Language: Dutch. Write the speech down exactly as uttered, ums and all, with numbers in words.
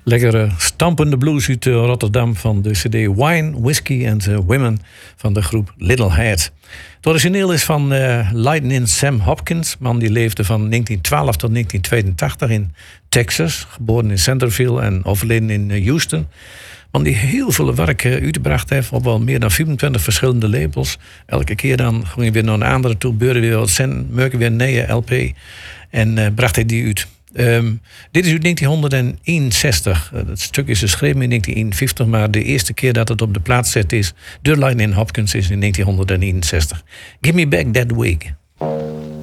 Lekkere stampende blues uit uh, Rotterdam van de cd Wine, Whiskey and uh, Women van de groep Little Head. Het origineel is van uh, Lightning Sam Hopkins, man die leefde van negentien twaalf tot negentien tweeëntachtig in Texas, geboren in Centerville en overleden in uh, Houston. Man die heel veel werk uh, uitgebracht heeft op wel meer dan vierentwintig verschillende labels. Elke keer dan ging hij weer naar een andere toe, beurde weer wat cent, merken weer een nieuwe L P en uh, bracht hij die uit. Um, dit is uit negentien eenenzestig. Uh, het stuk is geschreven in negentien eenenvijftig, maar de eerste keer dat het op de plaats zet is door Lightning Hopkins is in negentien eenenzestig. Give me back that wig.